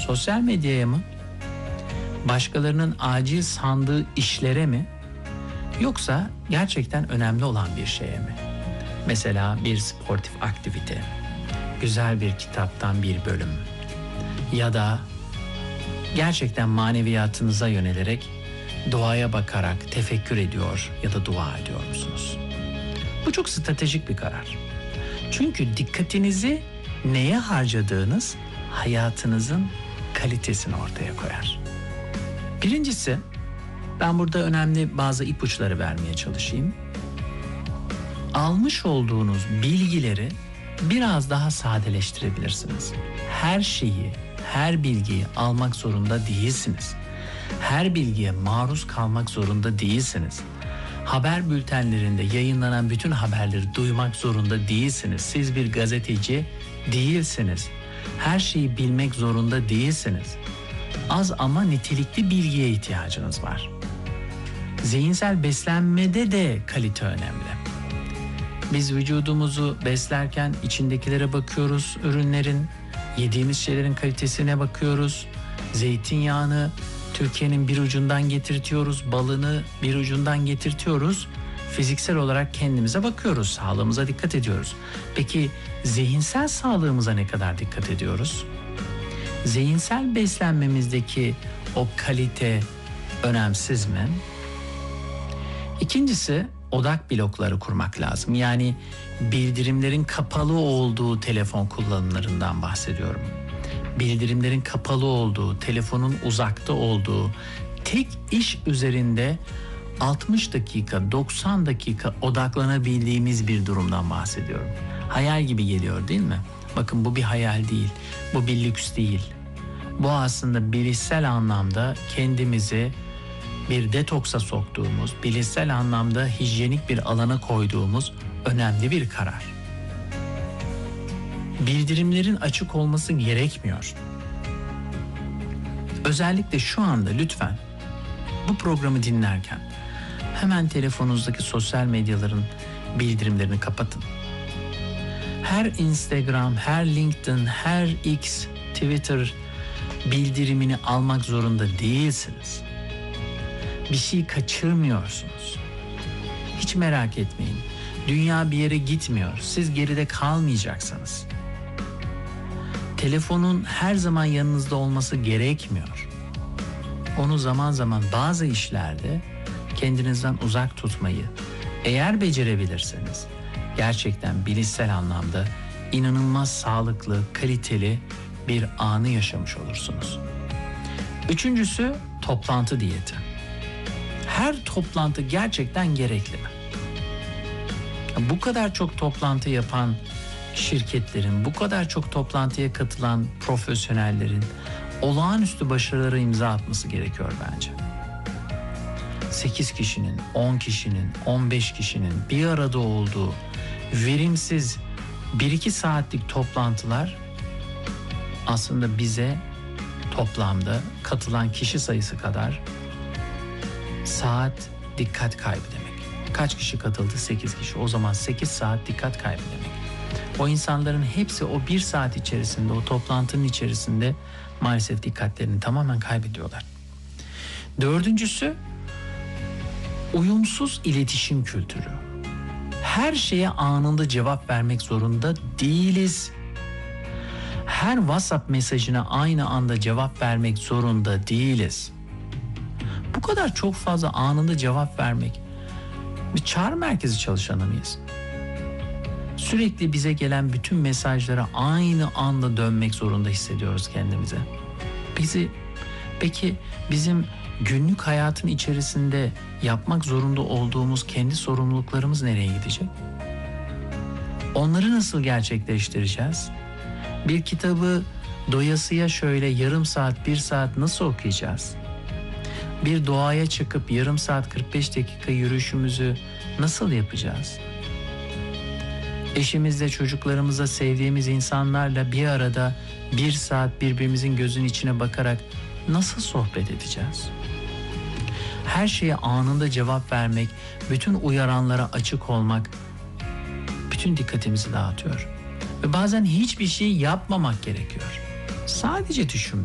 Sosyal medyaya mı? Başkalarının acil sandığı işlere mi? Yoksa gerçekten önemli olan bir şeye mi? Mesela bir sportif aktivite, güzel bir kitaptan bir bölüm ya da gerçekten maneviyatınıza yönelerek doğaya bakarak tefekkür ediyor ya da dua ediyor musunuz? Bu çok stratejik bir karar. Çünkü dikkatinizi neye harcadığınız hayatınızın kalitesini ortaya koyar. Birincisi, ben burada önemli bazı ipuçları vermeye çalışayım. Almış olduğunuz bilgileri biraz daha sadeleştirebilirsiniz. Her şeyi, her bilgiyi almak zorunda değilsiniz. Her bilgiye maruz kalmak zorunda değilsiniz. Haber bültenlerinde yayınlanan bütün haberleri duymak zorunda değilsiniz. Siz bir gazeteci değilsiniz. Her şeyi bilmek zorunda değilsiniz. Az ama nitelikli bilgiye ihtiyacınız var. Zihinsel beslenmede de kalite önemli. Biz vücudumuzu beslerken içindekilere bakıyoruz, ürünlerin, yediğimiz şeylerin kalitesine bakıyoruz. Zeytinyağını Türkiye'nin bir ucundan getirtiyoruz, balını bir ucundan getirtiyoruz. Fiziksel olarak kendimize bakıyoruz, sağlığımıza dikkat ediyoruz. Peki zihinsel sağlığımıza ne kadar dikkat ediyoruz? Zihinsel beslenmemizdeki o kalite önemsiz mi? İkincisi, odak blokları kurmak lazım. Yani bildirimlerin kapalı olduğu telefon kullanımlarından bahsediyorum. Bildirimlerin kapalı olduğu, telefonun uzakta olduğu, tek iş üzerinde 60 dakika, 90 dakika odaklanabildiğimiz bir durumdan bahsediyorum. Hayal gibi geliyor değil mi? Bakın bu bir hayal değil, bu bir lüks değil. Bu aslında bilişsel anlamda kendimizi bir detoksa soktuğumuz, bilişsel anlamda hijyenik bir alana koyduğumuz önemli bir karar. Bildirimlerin açık olması gerekmiyor. Özellikle şu anda lütfen bu programı dinlerken hemen telefonunuzdaki sosyal medyaların bildirimlerini kapatın. Her Instagram, her LinkedIn, her X, Twitter bildirimini almak zorunda değilsiniz. Bir şey kaçırmıyorsunuz. Hiç merak etmeyin. Dünya bir yere gitmiyor. Siz geride kalmayacaksınız. Telefonun her zaman yanınızda olması gerekmiyor. Onu zaman zaman bazı işlerde kendinizden uzak tutmayı eğer becerebilirseniz gerçekten bilişsel anlamda inanılmaz sağlıklı, kaliteli bir anı yaşamış olursunuz. Üçüncüsü, toplantı diyeti. Her toplantı gerçekten gerekli mi? Bu kadar çok toplantı yapan şirketlerin, bu kadar çok toplantıya katılan profesyonellerin olağanüstü başarılara imza atması gerekiyor bence. 8 kişinin, 10 kişinin, 15 kişinin bir arada olduğu verimsiz 1-2 saatlik toplantılar aslında bize toplamda katılan kişi sayısı kadar saat dikkat kaybı demek. Kaç kişi katıldı? 8 kişi. O zaman 8 saat dikkat kaybı demek. O insanların hepsi o 1 saat içerisinde, o toplantının içerisinde maalesef dikkatlerini tamamen kaybediyorlar. Dördüncüsü, uyumsuz iletişim kültürü. Her şeye anında cevap vermek zorunda değiliz. Her WhatsApp mesajına aynı anda cevap vermek zorunda değiliz. Bu kadar çok fazla anında cevap vermek, bir çağrı merkezi çalışanı mıyız? Sürekli bize gelen bütün mesajlara aynı anda dönmek zorunda hissediyoruz kendimize. Peki bizim günlük hayatın içerisinde yapmak zorunda olduğumuz kendi sorumluluklarımız nereye gidecek? Onları nasıl gerçekleştireceğiz? Bir kitabı doyasıya şöyle yarım saat, 1 saat nasıl okuyacağız? Bir doğaya çıkıp yarım saat 45 dakika yürüyüşümüzü nasıl yapacağız? Eşimizle, çocuklarımızla, sevdiğimiz insanlarla bir arada 1 saat birbirimizin gözünün içine bakarak nasıl sohbet edeceğiz? Her şeye anında cevap vermek, bütün uyaranlara açık olmak bütün dikkatimizi dağıtıyor. Ve bazen hiçbir şey yapmamak gerekiyor. Sadece düşünmek.